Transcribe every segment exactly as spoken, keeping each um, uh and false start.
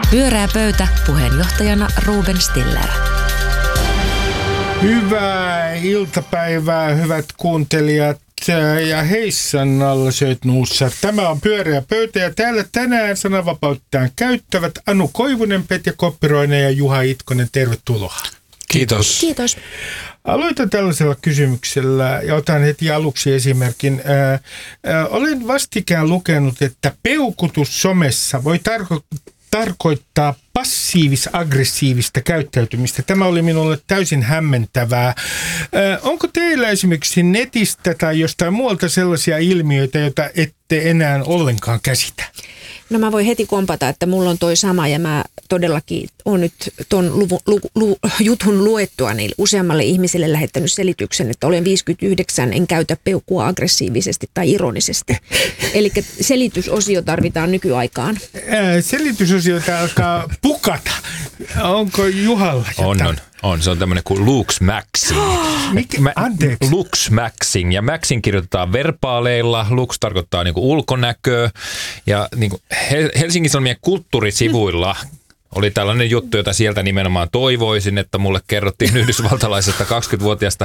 Pyöreä pöytä, puheenjohtajana Ruben Stiller. Hyvää iltapäivää, hyvät kuuntelijat ja heissan alla söit nuussa. Tämä on Pyöreä pöytä ja täällä tänään sananvapauttaan käyttävät Anu Koivunen, Petja Koppiroinen ja Juha Itkonen. Tervetuloa. Kiitos. Kiitos. Aloitan tällaisella kysymyksellä ja otan heti aluksi esimerkin. Ää, ää, olen vastikään lukenut, että peukutus somessa voi tarkoittaa tarkoittaa passiivis-aggressiivista käyttäytymistä. Tämä oli minulle täysin hämmentävää. Ö, onko teillä esimerkiksi netistä tai jostain muualta sellaisia ilmiöitä, joita ette enää ollenkaan käsitä? No mä voin heti kompata, että mulla on toi sama ja mä todellakin olen nyt ton luvu, lu, lu, jutun luettua niin useammalle ihmiselle lähettänyt selityksen, että olen viisikymmentäyhdeksän, en käytä peukkua aggressiivisesti tai ironisesti. Eli selitysosio tarvitaan nykyaikaan. Ää, selitysosiota alkaa pukata. Onko Juhalla jotain? On, on. On, se on tämmöinen kuin lux-maxing. Mikä? Anteeksi. Lux-maxing. Ja maxing kirjoitetaan verbaaleilla. Lux tarkoittaa niinku ulkonäköä. Ja niinku Helsingin Sanomien kulttuurisivuilla oli tällainen juttu, jota sieltä nimenomaan toivoisin, että mulle kerrottiin yhdysvaltalaisesta kaksikymmentävuotiaasta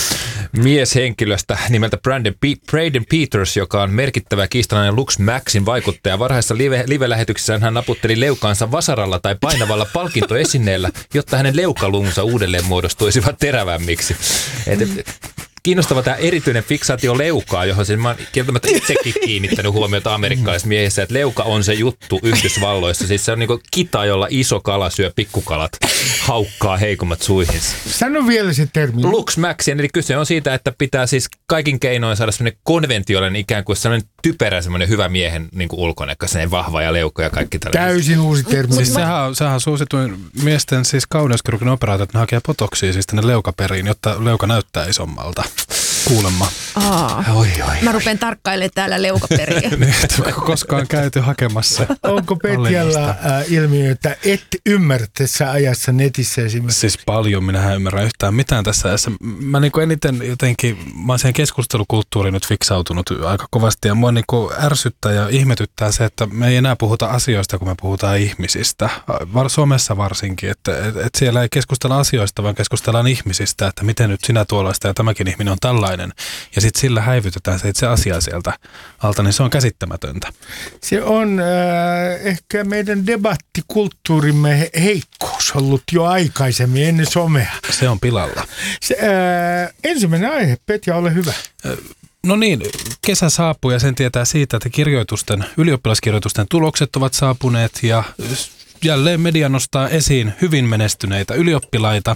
mieshenkilöstä nimeltä Brandon P- Braden Peters, joka on merkittävä kiistalainen Lux-maxin vaikuttaja. Varhaisessa live- live-lähetyksessään hän naputteli leukaansa vasaralla tai painavalla palkintoesineellä, jotta hänen leukalunsa uudelleen muodostuisivat terävämmiksi. Et, et, Kiinnostava tämä erityinen fiksaatio leukaa, johon siis mä oon kieltämättä itsekin kiinnittänyt huomiota amerikkalaisissa miehissä, että leuka on se juttu Yhdysvalloissa. Siis se on niin kuin kita, jolla iso kala syö pikkukalat, haukkaa heikommat suihinsa. Sano vielä se termi. Lux-maxing, eli kyse on siitä, että pitää siis kaikin keinoin saada semmoinen konventiollinen ikään kuin semmoinen typerä, semmoinen hyvä miehen niin kuin ulkonäkö, semmoinen vahva ja leuka ja kaikki tällainen. Täysin uusi termi. Siis sehän on, sehän on suosituin miesten siis kauneuskirurgin operaatio, että ne hakee potoksia siis tänne leukaperiin, jotta leuka näyttää isommalta. Kuulemma. Aa, oi, oi, mä rupean tarkkailemaan täällä leukaperiä. Onko koskaan käyty hakemassa? Onko Petjalla äh, ilmiöitä, et ymmärrä tässä ajassa netissä esimerkiksi? Siis paljon, minähän ymmärrän yhtään mitään tässä ajassa. Mä niin kuin eniten jotenkin, mä oon siihen keskustelukulttuuriin nyt fiksautunut aika kovasti ja mua niin kuin ärsyttää ja ihmetyttää se, että me ei enää puhuta asioista, kun me puhutaan ihmisistä. Suomessa varsinkin, että et, et siellä ei keskustella asioista, vaan keskustellaan ihmisistä, että miten nyt sinä tuollaista ja tämäkin ihminen on tällainen. Ja sitten sillä häivytetään se itse asiaa sieltä alta, niin se on käsittämätöntä. Se on äh, ehkä meidän debattikulttuurimme heikkous ollut jo aikaisemmin ennen somea. Se on pilalla. Se, äh, ensimmäinen aihe, Petja, ole hyvä. No niin, kesä saapuu ja sen tietää siitä, että kirjoitusten, ylioppilaskirjoitusten tulokset ovat saapuneet ja jälleen media nostaa esiin hyvin menestyneitä ylioppilaita.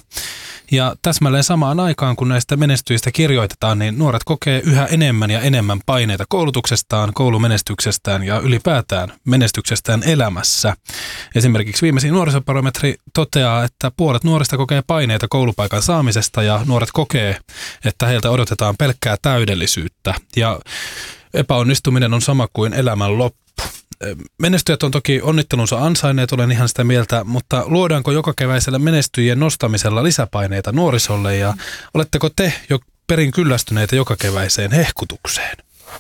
Ja täsmälleen samaan aikaan, kun näistä menestyjistä kirjoitetaan, niin nuoret kokee yhä enemmän ja enemmän paineita koulutuksestaan, koulumenestyksestään ja ylipäätään menestyksestään elämässä. Esimerkiksi viimeisin nuorisobarometri toteaa, että puolet nuorista kokee paineita koulupaikan saamisesta ja nuoret kokee, että heiltä odotetaan pelkkää täydellisyyttä. Ja epäonnistuminen on sama kuin elämän loppu. Menestyjät on toki onnittelunsa ansainneet, olen ihan sitä mieltä, mutta luodaanko joka keväisellä menestyjien nostamisella lisäpaineita nuorisolle ja oletteko te jo perin kyllästyneitä joka keväiseen hehkutukseen?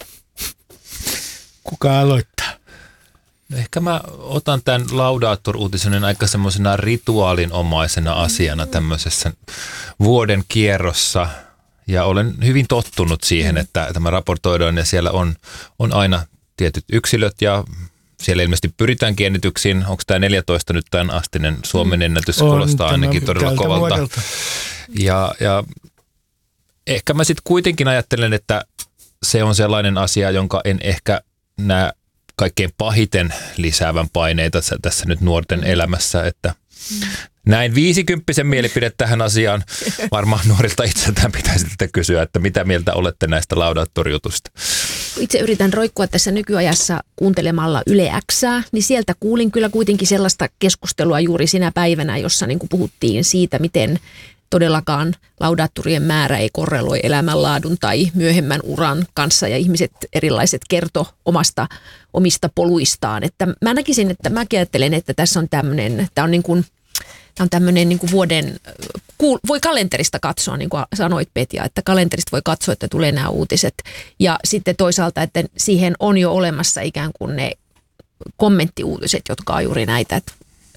Kuka aloittaa? Ehkä mä otan tämän Laudator-uutisen aika semmoisena rituaalinomaisena asiana tämmöisessä vuoden kierrossa. Ja olen hyvin tottunut siihen, että tämä raportoidaan ja siellä on, on aina tietyt yksilöt ja siellä ilmeisesti pyritäänkin ennätyksiin. Onko tämä neljätoista nyt tämän astinen Suomen ennätys? On, kuulostaa ainakin todella kovalta. Vuodelta. Ja, ja ehkä mä sitten kuitenkin ajattelen, että se on sellainen asia, jonka en ehkä näe kaikkein pahiten lisäävän paineita tässä nyt nuorten elämässä, että näin viisikymppisen mielipide tähän asiaan. Varmaan nuorilta itseltään pitäisi sitten kysyä, että mitä mieltä olette näistä Laudator-jutusta. Itse yritän roikkua tässä nykyajassa kuuntelemalla Yle Xää, niin sieltä kuulin kyllä kuitenkin sellaista keskustelua juuri sinä päivänä, jossa niin kuin puhuttiin siitä, miten todellakaan laudaattorien määrä ei korreloi elämänlaadun tai myöhemmän uran kanssa ja ihmiset erilaiset kertoo omasta, omista poluistaan. Että mä näkisin, että mä ajattelen, että tässä on tämmöinen, tämä on niin kuin Tämä on tämmöinen niin kuin vuoden, voi kalenterista katsoa, niin kuin sanoit Petja, että kalenterista voi katsoa, että tulee nämä uutiset. Ja sitten toisaalta, että siihen on jo olemassa ikään kuin ne kommenttiuutiset, jotka on juuri näitä, että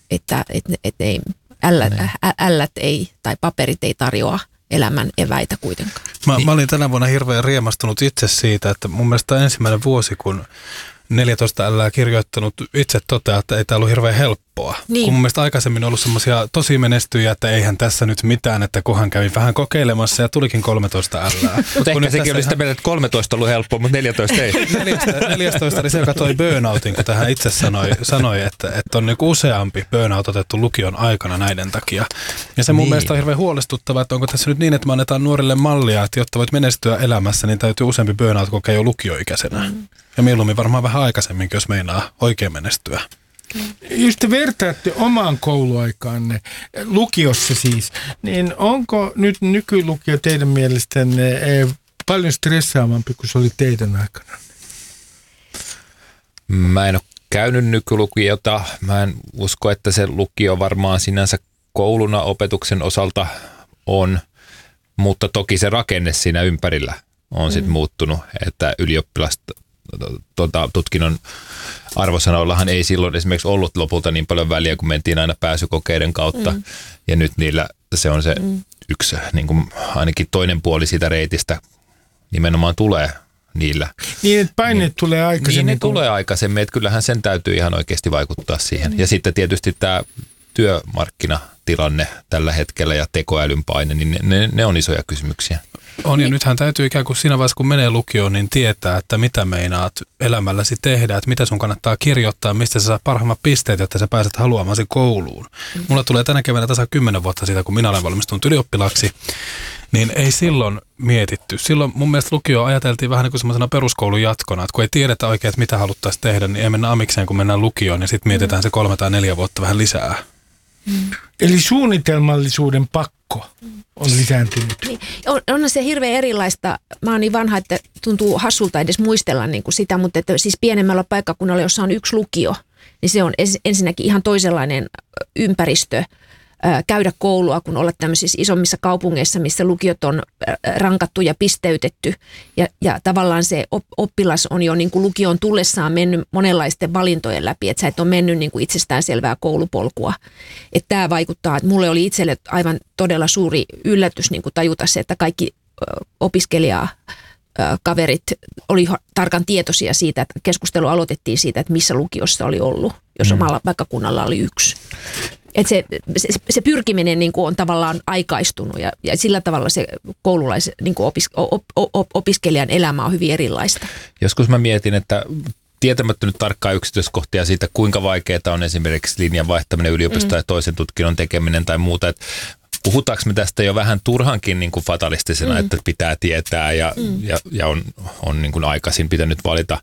että et, et ei, ällät, ä, ällät ei tai paperit ei tarjoa elämän eväitä kuitenkaan. Mä, mä olin tänä vuonna hirveän riemastunut itse siitä, että mun mielestä tämä ensimmäinen vuosi, kun neljätoista ällää kirjoittanut itse toteaa, että ei tämä ollut hirveän helppoa. Niin. Kun mun mielestä aikaisemmin on ollut semmoisia tosi menestyjiä, että eihän tässä nyt mitään, että kohan kävin vähän kokeilemassa ja tulikin kolmetoista ällää. Mutta ehkä sekin oli sitä mieltä, että kolmetoista ollut helppoa, mutta neljätoista ei. neljätoista oli se, joka toi burnoutin, kun tähän itse sanoi, sanoi että, että on niinku useampi burnout otettu lukion aikana näiden takia. Ja se mun niin. mielestä on hirveän huolestuttavaa, että onko tässä nyt niin, että me annetaan nuorille mallia, että jotta voit menestyä elämässä, niin täytyy useampi burnout kokea jo lukioikäisenä. Mm. Ja mieluummin varmaan vähän aikaisemminkin, jos meinaa oikein menestyä. Jos te vertaatte omaan kouluaikaanne, lukiossa siis, niin onko nyt nykylukio teidän mielestänne paljon stressaavampi kuin se oli teidän aikana? Mä en ole käynyt nykylukiota. Mä en usko, että se lukio varmaan sinänsä kouluna opetuksen osalta on, mutta toki se rakenne siinä ympärillä on sitten mm. muuttunut, että ylioppilasta Tuota, tutkinnon arvosanoillahan ei silloin esimerkiksi ollut lopulta niin paljon väliä, kun mentiin aina pääsykokeiden kautta. Mm. Ja nyt niillä se on se mm. yksi, niin kuin ainakin toinen puoli siitä reitistä nimenomaan tulee niillä. Niin, että paineet niin, tulee aikaisemmin. Niin, ne kun... tulee aikaisemmin, että kyllähän sen täytyy ihan oikeasti vaikuttaa siihen. Mm. Ja sitten tietysti tämä työmarkkinatilanne tällä hetkellä ja tekoälyn paine, niin ne, ne on isoja kysymyksiä. On, ja nythän täytyy ikään kuin siinä vaiheessa, kun menee lukioon, niin tietää, että mitä meinaat elämälläsi tehdä, että mitä sun kannattaa kirjoittaa, mistä sä saat parhaimmat pisteet, jotta sä pääset haluamasi kouluun. Mulla tulee tänä keväänä tasa kymmenen vuotta siitä, kun minä olen valmistunut ylioppilaaksi, niin ei silloin mietitty. Silloin mun mielestä lukio ajateltiin vähän niin kuin semmoisena peruskoulun jatkona, että kun ei tiedetä oikein, että mitä haluttaisiin tehdä, niin ei mennä amikseen, kun mennään lukioon, ja sitten mietitään se kolme tai neljä vuotta vähän lisää. Mm. Eli suunnitelmallisuuden pakko on lisääntynyt. Niin, on, on se hirveän erilaista. Mä oon niin vanha, että tuntuu hassulta edes muistella niin kuin sitä, mutta että siis pienemmällä paikkakunnalla, jossa on yksi lukio, niin se on ensinnäkin ihan toisenlainen ympäristö käydä koulua, kun olla tämmöisissä isommissa kaupungeissa, missä lukiot on rankattu ja pisteytetty. Ja, ja tavallaan se oppilas on jo niin kuin lukion tullessaan mennyt monenlaisten valintojen läpi, että sä et ole mennyt niin kuin itsestäänselvää koulupolkua. Että tämä vaikuttaa, että mulle oli itselle aivan todella suuri yllätys niin kuin tajuta se, että kaikki opiskelijaa kaverit oli tarkan tietoisia siitä, että keskustelu aloitettiin siitä, että missä lukiossa oli ollut, jos mm. omalla paikkakunnalla oli yksi. Että se, se, se pyrkiminen niin kuin on tavallaan aikaistunut ja, ja sillä tavalla se koululais, niin kuin opis, op, op, opiskelijan elämä on hyvin erilaista. Joskus mä mietin, että tietämättä nyt tarkkaa yksityiskohtia siitä, kuinka vaikeaa on esimerkiksi linjan vaihtaminen yliopistoon mm. ja toisen tutkinnon tekeminen tai muuta. Että puhutaanko me tästä jo vähän turhankin niin kuin fatalistisena, mm. että pitää tietää ja, mm. ja, ja on, on niin kuin aikaisin pitänyt valita,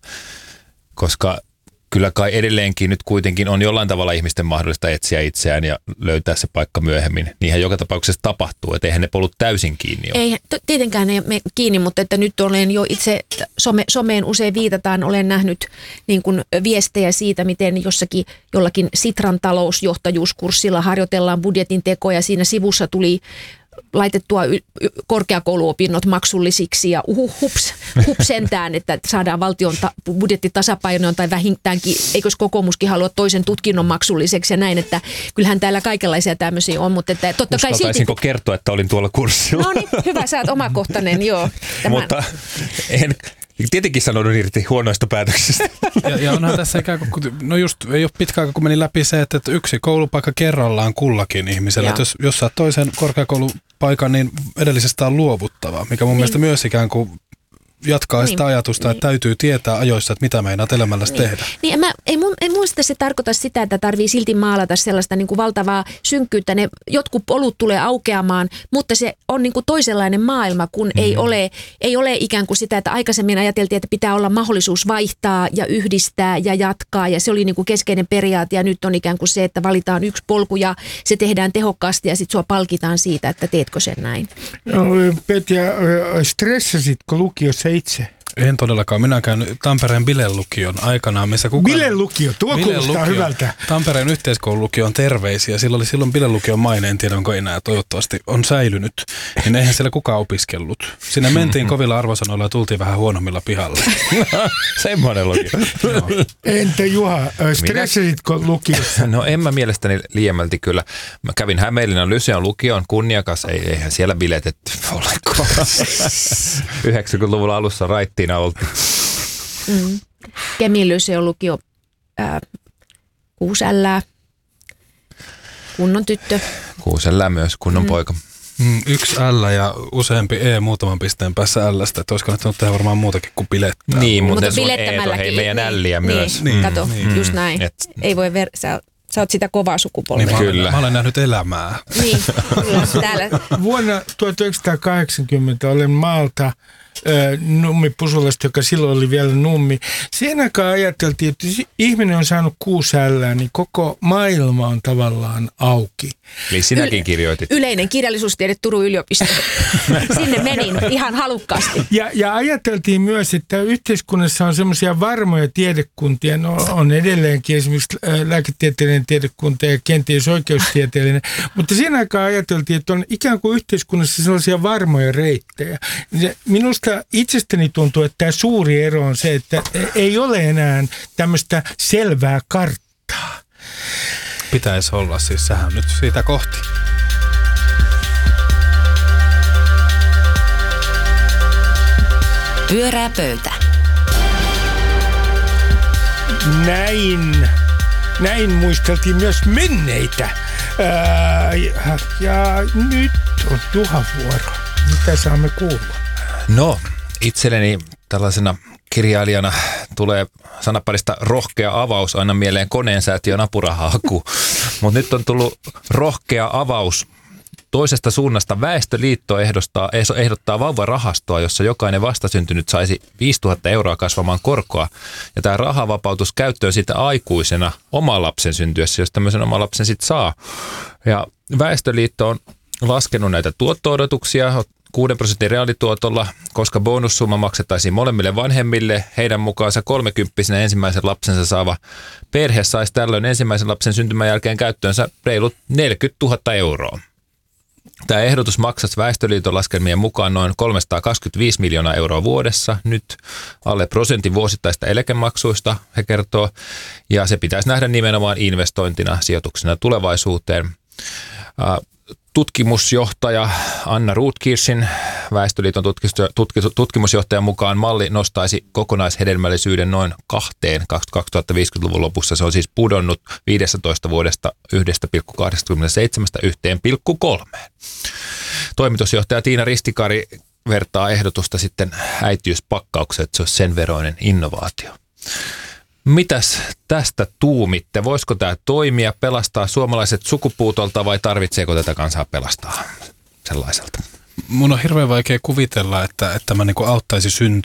koska kyllä kai edelleenkin nyt kuitenkin on jollain tavalla ihmisten mahdollista etsiä itseään ja löytää se paikka myöhemmin. Niinhän joka tapauksessa tapahtuu, että eihän ne polut täysin kiinni ole. Ei, tietenkään ne me kiinni, mutta että nyt olen jo itse, some, someen usein viitataan, olen nähnyt niin kuin viestejä siitä, miten jossakin jollakin Sitran talousjohtajuuskurssilla harjoitellaan budjetin tekoja. Siinä sivussa tuli laitettua y- y- korkeakouluopinnot maksullisiksi ja uhu, hups, hups sentään, että saadaan valtion ta- budjettitasapainoon tai vähintäänkin, eikös kokoomuskin halua toisen tutkinnon maksulliseksi ja näin, että kyllähän täällä kaikenlaisia tämmöisiä on, mutta että totta kai Uskaltaisinko kertoa, että olin tuolla kurssilla? No niin, hyvä, sä oot omakohtainen, joo. Tämän. Mutta en tietenkin sanonut irti huonoista päätöksistä. Ja, ja onhan tässä ikään kuin, no just ei ole pitkä aika, kun meni läpi se, että yksi koulupaikka kerrallaan kullakin ihmisellä. Että jos, jos saat toisen korkeakoulupaikan, niin edellisestä on luovuttava, mikä mun niin. mielestä myös ikään kuin jatkaa niin. sitä ajatusta, että niin. täytyy tietää ajoissa, että mitä meinaat elämälläsi niin. tehdä. Niin, en, mä, ei mun, en muista se tarkoita sitä, että tarvii silti maalata sellaista niin kuin valtavaa synkkyyttä. Ne jotkut polut tulee aukeamaan, mutta se on niin kuin toisenlainen maailma, kun mm. ei, ole, ei ole ikään kuin sitä, että aikaisemmin ajateltiin, että pitää olla mahdollisuus vaihtaa ja yhdistää ja jatkaa. Ja se oli niin kuin keskeinen periaate ja nyt on ikään kuin se, että valitaan yksi polku ja se tehdään tehokkaasti ja sitten sua palkitaan siitä, että teetkö sen näin. No, Petja, stressasitko lukiossa itse? En todellakaan. Minä käyn Tampereen Bile-lukion aikanaan, missä kukaan... Bile-lukio, tuo Bile-lukio. kuulostaa hyvältä. Tampereen yhteiskoululukion terveisiä. Sillä oli silloin Bile-lukion maine, en tiedä onko enää, toivottavasti on säilynyt. Niin eihän siellä kukaan opiskellut. Sinne mentiin kovilla arvosanoilla ja tultiin vähän huonommilla pihalle. Semmoinen lukio. Entä Juha, stressasitko lukiossa? No en mä mielestäni liiemmälti kyllä. Mä kävin Hämeenlinnan Lyseon lukion kunniakas, ei, eihän siellä biletetty ollenkaan. yhdeksänkymmentäluvulla alussa raittiina oltiin. Mm. Kemin Lyseon lukio, ää, kuusällää, kunnon tyttö. Kuusellään myös, kunnon mm. poika. Mm, yksi L ja useampi E muutaman pisteen päässä L:stä, että olisi kannattanut tehdä varmaan muutakin kuin bilettää. Niin, mutta, mutta sun bilettämälläkin. Eeto, hei meidän niin, älliä niin, myös. Niin, kato, niin. just näin. Et, Ei voi ver- sä, sä oot sitä kovaa sukupolvea. Niin, mä, Kyllä. olen, mä olen nähnyt elämää. Niin, kyllä, täällä. Vuonna tuhatyhdeksänsataakahdeksankymmentä olen maalta Nummi Pusulasta, joka silloin oli vielä Nummi. Siihen aikaan ajateltiin, että jos ihminen on saanut kuusi ällää, niin koko maailma on tavallaan auki. Eli sinäkin Yle- kirjoitit. Yleinen kirjallisuustiede Turun yliopisto. Sinne menin ihan halukkaasti. Ja, ja ajateltiin myös, että yhteiskunnassa on semmoisia varmoja tiedekuntia, no, on edelleenkin esimerkiksi lääketieteellinen tiedekunta ja kenties oikeustieteellinen, mutta siinä aikaan ajateltiin, että on ikään kuin yhteiskunnassa sellaisia varmoja reittejä. Minusta itsestäni tuntuu, että tämä suuri ero on se, että ei ole enää tämmöistä selvää karttaa. Pitäisi olla, siis sehän nyt siitä kohti. Pyörää pöytä. Näin, näin muisteltiin myös menneitä. Ää, ja, ja nyt on Juhan vuoro. Mitä saamme kuulla? No, itselleni tällaisena kirjailijana tulee sanaparista rohkea avaus aina mieleen Koneensäätiön apurahahaku. Mutta nyt on tullut rohkea avaus toisesta suunnasta. Väestöliitto ehdottaa, ehdottaa vauvarahastoa, jossa jokainen vastasyntynyt saisi viisituhatta euroa kasvamaan korkoa. Ja tämä raha vapautus käyttöön sitä aikuisena oman lapsen syntyessä, jos tämmöisen oman lapsen sitten saa. Ja Väestöliitto on laskenut näitä tuotto-odotuksia kuuden prosentin reaalituotolla, koska bonussumma maksettaisiin molemmille vanhemmille. Heidän mukaansa kolmekymppisenä ensimmäisen lapsensa saava perhe saisi tällöin ensimmäisen lapsen syntymän jälkeen käyttöönsä reilut neljäkymmentätuhatta euroa. Tämä ehdotus maksaisi Väestöliiton laskelmien mukaan noin kolmesataakaksikymmentäviisi miljoonaa euroa vuodessa, nyt alle prosentin vuosittaista eläkemaksuista, he kertoo, ja se pitäisi nähdä nimenomaan investointina, sijoituksena tulevaisuuteen. Tutkimusjohtaja Anna Rotkirchin, Väestöliiton tutkimusjohtajan mukaan malli nostaisi kokonaishedelmällisyyden noin kahteen kaksituhattaviisikymmentäluvun lopussa. Se on siis pudonnut viisitoista vuodesta yksi pilkku kaksikymmentäseitsemän yhteen pilkku kolmeen. Toimitusjohtaja Tiina Ristikari vertaa ehdotusta sitten äitiyspakkaukseen, että se olisi sen veroinen innovaatio. Mitäs tästä tuumitte? Voisiko tämä toimia, pelastaa suomalaiset sukupuutolta vai tarvitseeko tätä kansaa pelastaa sellaiselta? Mun on hirveän vaikea kuvitella, että, että mä niinku auttaisi synt,